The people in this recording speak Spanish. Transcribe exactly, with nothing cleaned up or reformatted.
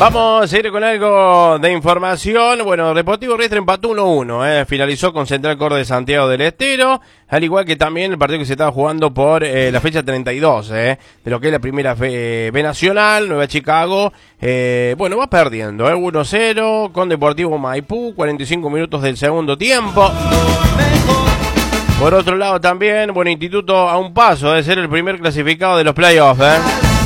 Vamos a seguir con algo de información. Bueno, Deportivo Riestra empató uno uno, eh. Finalizó con Central Córdoba de Santiago del Estero, al igual que también el partido que se estaba jugando por eh, la fecha treinta y dos, eh, de lo que es la primera fe, B Nacional, Nueva Chicago. Eh, bueno, va perdiendo, eh, uno cero con Deportivo Maipú, cuarenta y cinco minutos del segundo tiempo. Por otro lado también, bueno, Instituto a un paso de ser el primer clasificado de los playoffs, eh.